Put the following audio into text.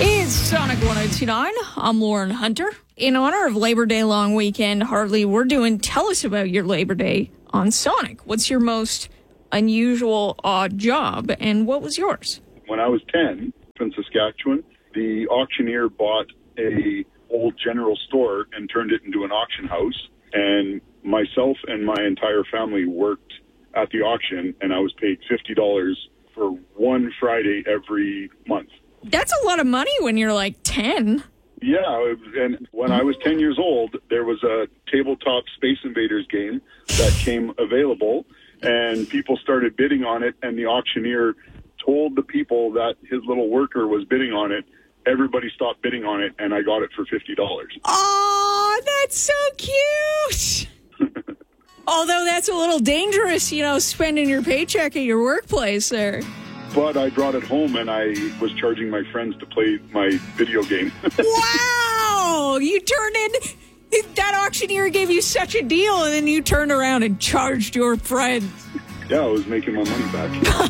It's Sonic 102.9. I'm Lauren Hunter. In honor of Labor Day long weekend, Hartley, we're doing Tell Us About Your Labor Day on Sonic. What's your most unusual, odd job, and what was yours? When I was 10, in Saskatchewan, the auctioneer bought a old general store and turned it into an auction house. And myself and my entire family worked at the auction, and I was paid $50 for one Friday every month. That's a lot of money when you're like 10. Yeah, and when I was 10 years old, there was a tabletop Space Invaders game that came available, and people started bidding on it, and the auctioneer told the people that his little worker was bidding on it. Everybody stopped bidding on it, and I got it for $50. Oh, that's so cute. Although that's a little dangerous, spending your paycheck at your workplace there. But I brought it home, and I was charging my friends to play my video game. Wow! You turned in... That auctioneer gave you such a deal, and then you turned around and charged your friends. Yeah, I was making my money back.